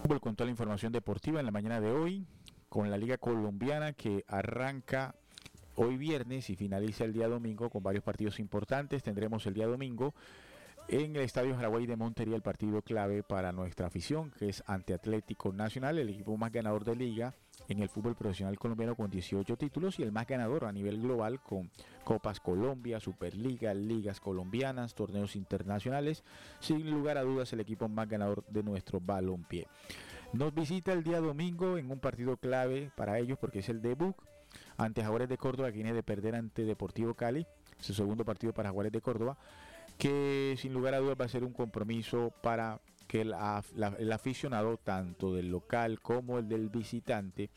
Fútbol con toda la información deportiva en la mañana de hoy, con la Liga Colombiana que arranca hoy viernes y finaliza el día domingo con varios partidos importantes. Tendremos el día domingo en el Estadio Jaraguay de Montería el partido clave para nuestra afición, que es ante Atlético Nacional, el equipo más ganador de liga en el fútbol profesional colombiano con 18 títulos y el más ganador a nivel global con Copas Colombia, Superliga, ligas colombianas, torneos internacionales. Sin lugar a dudas, el equipo más ganador de nuestro balompié. Nos visita el día domingo en un partido clave para ellos porque es el debut ante Jaguares de Córdoba, que viene de perder ante Deportivo Cali, su segundo partido para Jaguares de Córdoba, que sin lugar a dudas va a ser un compromiso para que el aficionado, tanto del local como el del visitante,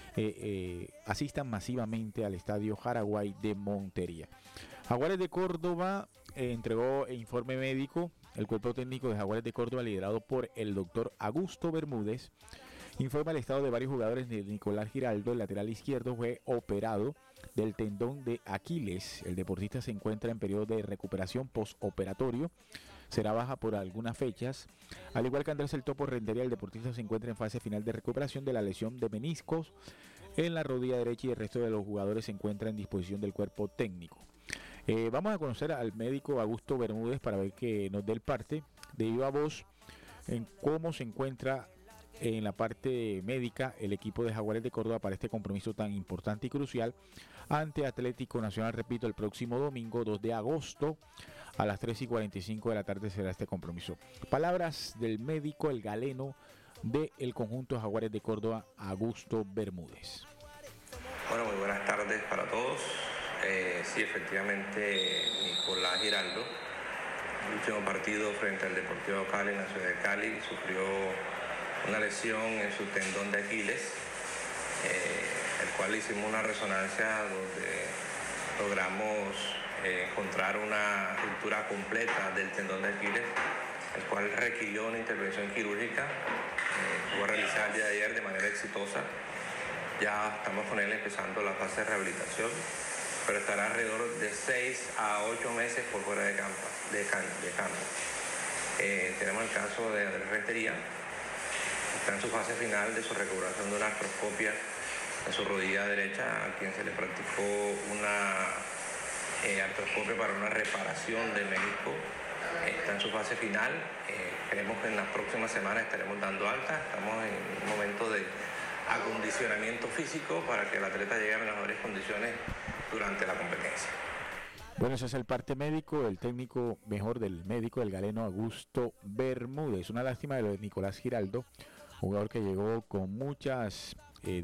asistan masivamente al Estadio Jaraguay de Montería. Jaguares de Córdoba entregó informe médico. El cuerpo técnico de Jaguares de Córdoba, liderado por el doctor Augusto Bermúdez, informa el estado de varios jugadores. De Nicolás Giraldo, el lateral izquierdo, fue operado del tendón de Aquiles. El deportista se encuentra en periodo de recuperación postoperatorio. Será baja por algunas fechas. Al igual que Andrés El Topo Rentería, el deportista se encuentra en fase final de recuperación de la lesión de meniscos en la rodilla derecha y el resto de los jugadores se encuentra en disposición del cuerpo técnico. Vamos a conocer al médico Augusto Bermúdez para ver que nos dé el parte de viva voz en cómo se encuentra en la parte médica el equipo de Jaguares de Córdoba para este compromiso tan importante y crucial ante Atlético Nacional. Repito, el próximo domingo 2 de agosto a las 3:45 de la tarde será este compromiso. Palabras del médico, el galeno del conjunto Jaguares de Córdoba, Augusto Bermúdez. Bueno, muy buenas tardes para todos. Sí, efectivamente, Nicolás Giraldo, el último partido frente al Deportivo Cali en la ciudad de Cali, sufrió una lesión en su tendón de Aquiles, el cual hicimos una resonancia donde logramos encontrar una ruptura completa del tendón de Aquiles, el cual requirió una intervención quirúrgica. Fue realizada el día de ayer de manera exitosa. Ya estamos con él empezando la fase de rehabilitación, pero estará alrededor de 6 a 8 meses por fuera de campo. Tenemos el caso de Andrés Rentería, está en su fase final de su recuperación de una artroscopia en su rodilla derecha, a quien se le practicó una artroscopia para una reparación del menisco. Está en su fase final. Creemos que en las próximas semanas estaremos dando alta. Estamos en un momento de acondicionamiento físico para que el atleta llegue a mejores condiciones durante la competencia. Bueno, ese es el parte médico, el técnico mejor del médico, el galeno Augusto Bermúdez. Una lástima de lo de Nicolás Giraldo, jugador que llegó con muchas,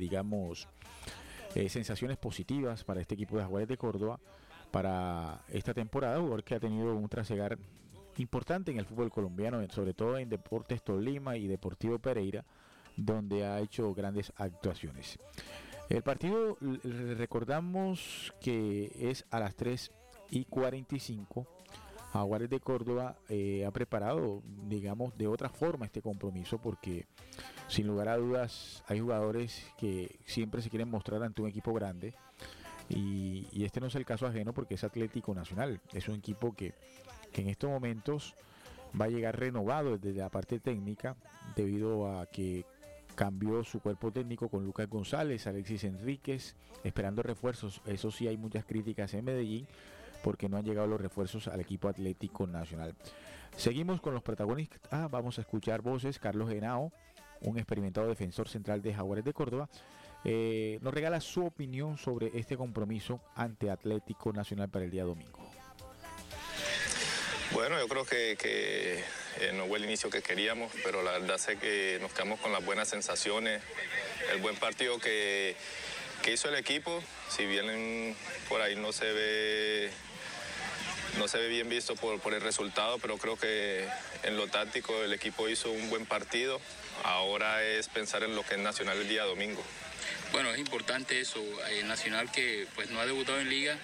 sensaciones positivas para este equipo de Jaguares de Córdoba para esta temporada, jugador que ha tenido un trasegar importante en el fútbol colombiano, sobre todo en Deportes Tolima y Deportivo Pereira, donde ha hecho grandes actuaciones. El partido, recordamos que es a las 3:45. Jaguares de Córdoba ha preparado, digamos, de otra forma este compromiso, porque sin lugar a dudas hay jugadores que siempre se quieren mostrar ante un equipo grande, y este no es el caso ajeno porque es Atlético Nacional. Es un equipo que en estos momentos va a llegar renovado desde la parte técnica, debido a que cambió su cuerpo técnico con Lucas González, Alexis Enríquez, esperando refuerzos. Eso sí, hay muchas críticas en Medellín porque no han llegado los refuerzos al equipo Atlético Nacional. Seguimos con los protagonistas. Vamos a escuchar voces. Carlos Henao, un experimentado defensor central de Jaguares de Córdoba, nos regala su opinión sobre este compromiso ante Atlético Nacional para el día domingo. Bueno, yo creo que no fue el inicio que queríamos, pero la verdad sé que nos quedamos con las buenas sensaciones, el buen partido que hizo el equipo. Si bien por ahí no se ve bien visto por el resultado, pero creo que en lo táctico el equipo hizo un buen partido. Ahora es pensar en lo que es Nacional el día domingo. Bueno, es importante eso, Nacional que pues no ha debutado en liga,